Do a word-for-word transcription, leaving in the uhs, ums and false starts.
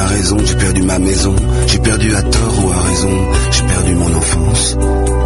la raison, j'ai perdu ma maison, j'ai perdu à tort ou à raison, j'ai perdu mon enfance.